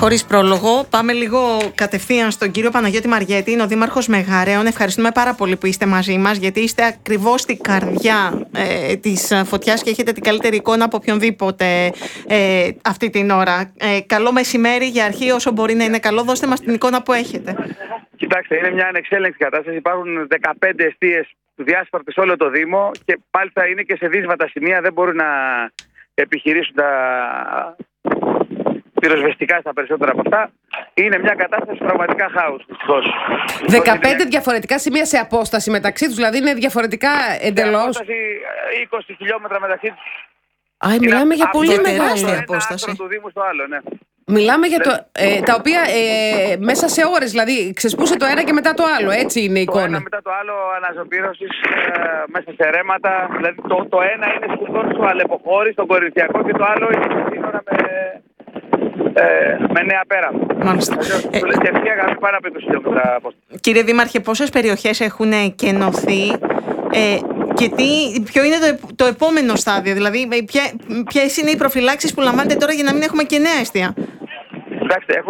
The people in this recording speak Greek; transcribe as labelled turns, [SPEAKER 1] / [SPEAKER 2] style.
[SPEAKER 1] Χωρίς πρόλογο, πάμε λίγο κατευθείαν στον κύριο Παναγιώτη Μαριέτη, είναι ο Δήμαρχος Μεγάρεων. Ευχαριστούμε πάρα πολύ που είστε μαζί μας, γιατί είστε ακριβώς στην καρδιά της φωτιάς και έχετε την καλύτερη εικόνα από οποιονδήποτε αυτή την ώρα. Καλό μεσημέρι για αρχή, όσο μπορεί να είναι καλό. Δώστε μας την εικόνα που έχετε.
[SPEAKER 2] Κοιτάξτε, είναι μια ανεξέλεγκτη κατάσταση. Υπάρχουν 15 εστίες διάσπαρτες σε όλο το Δήμο και πάλι θα είναι και σε δύσβατα σημεία. Δεν μπορούν να επιχειρήσουν τα πυροσβεστικά στα περισσότερα από αυτά. Είναι μια κατάσταση πραγματικά χάους, δυστυχώς.
[SPEAKER 3] 15 διαφορετικά σημεία σε απόσταση μεταξύ τους, δηλαδή είναι διαφορετικά εντελώς.
[SPEAKER 2] Σε απόσταση 20 χιλιόμετρα μεταξύ τους.
[SPEAKER 3] Μιλάμε για πολύ μεγάλη
[SPEAKER 1] απόσταση.
[SPEAKER 2] Του Δήμου στο άλλο, ναι.
[SPEAKER 3] Μιλάμε για τα οποία μέσα σε ώρες, δηλαδή ξεσπούσε το ένα και μετά το άλλο, έτσι είναι η εικόνα.
[SPEAKER 2] Το ένα μετά το άλλο αναζωπήρωσης μέσα σε ρέματα. Δηλαδή το ένα είναι σχεδόν στο Αλεποχώρι, στον Κορινθιακό, και το άλλο είναι σύνορα με Νέα Πέρα.
[SPEAKER 1] Μάλιστα.
[SPEAKER 2] Τελευταία γραμμή πάνω από 20 χιλιόμετρα απόσταση.
[SPEAKER 1] Κύριε Δήμαρχε, πόσες περιοχές έχουν κενωθεί και ποιο είναι το επόμενο στάδιο, δηλαδή ποιες είναι οι προφυλάξεις που λαμβάνετε τώρα για να μην έχουμε και νέα εστία?
[SPEAKER 2] Εντάξει,